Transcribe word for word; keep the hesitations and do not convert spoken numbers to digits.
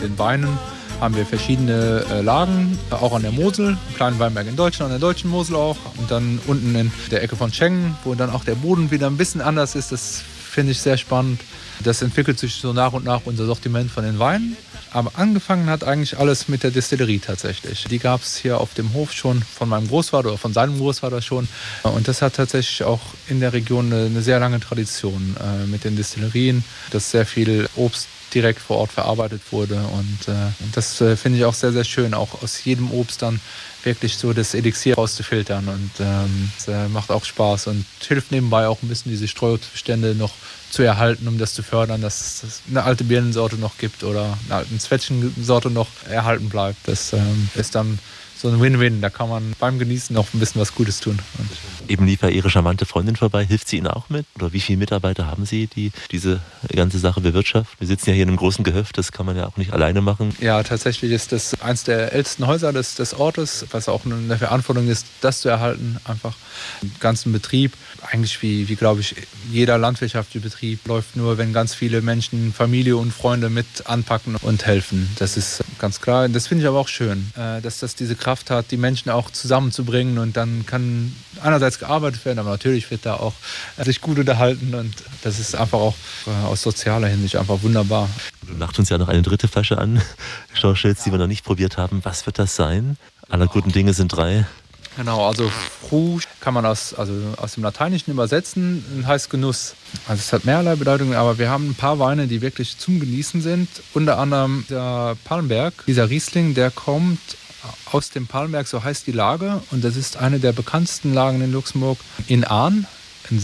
mit den Weinen haben wir verschiedene äh, Lagen, auch an der Mosel, einen kleinen Weinberg in Deutschland, an der deutschen Mosel auch. Und dann unten in der Ecke von Schengen, wo dann auch der Boden wieder ein bisschen anders ist. Das finde ich sehr spannend. Das entwickelt sich so nach und nach unser Sortiment von den Weinen. Aber angefangen hat eigentlich alles mit der Destillerie tatsächlich. Die gab es hier auf dem Hof schon von meinem Großvater oder von seinem Großvater schon. Und das hat tatsächlich auch in der Region eine, eine sehr lange Tradition äh, mit den Destillerien, dass sehr viel Obst direkt vor Ort verarbeitet wurde. Und äh, das äh, finde ich auch sehr, sehr schön, auch aus jedem Obst dann wirklich so das Elixier rauszufiltern. Und ähm, das äh, macht auch Spaß und hilft nebenbei auch ein bisschen diese Streuobstbestände noch zu erhalten, um das zu fördern, dass es eine alte Birnensorte noch gibt oder eine alte Zwetschgensorte noch erhalten bleibt. Das ähm, ist dann so ein Win-Win. Da kann man beim Genießen noch ein bisschen was Gutes tun. Und eben lief ja Ihre charmante Freundin vorbei. Hilft sie Ihnen auch mit? Oder wie viele Mitarbeiter haben Sie, die diese ganze Sache bewirtschaften? Wir sitzen ja hier in einem großen Gehöft, das kann man ja auch nicht alleine machen. Ja, tatsächlich ist das eins der ältesten Häuser des, des Ortes, was auch eine Verantwortung ist, das zu erhalten. Einfach den ganzen Betrieb, eigentlich wie, wie glaube ich, jeder landwirtschaftliche Betrieb läuft nur, wenn ganz viele Menschen, Familie und Freunde mit anpacken und helfen. Das ist ganz klar. Das finde ich aber auch schön, dass das diese Kraft hat, die Menschen auch zusammenzubringen und dann kann einerseits gearbeitet werden, aber natürlich wird da auch sich gut unterhalten und das ist einfach auch aus sozialer Hinsicht einfach wunderbar. Du macht uns ja noch eine dritte Flasche an, Schorschelz, die wir noch nicht probiert haben. Was wird das sein? Aller guten Dinge sind drei. Genau, also Fru kann man aus, also aus dem Lateinischen übersetzen und heißt Genuss. Also es hat mehrerlei Bedeutungen, aber wir haben ein paar Weine, die wirklich zum Genießen sind. Unter anderem der Palmberg, dieser Riesling, der kommt aus dem Palmberg, so heißt die Lage. Und das ist eine der bekanntesten Lagen in Luxemburg, in Ahren.